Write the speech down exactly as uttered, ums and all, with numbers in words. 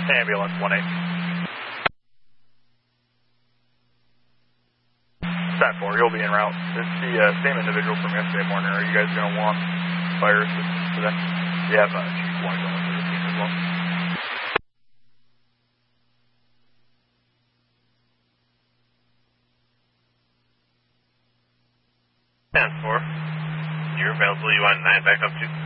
Ambulance one eight. ten four, you'll be en route. It's the uh, same individual from yesterday morning. Are you guys going to want fire assistance today? Yeah, but she's one going to the team as well. ten four, you're available. You want nine back up too?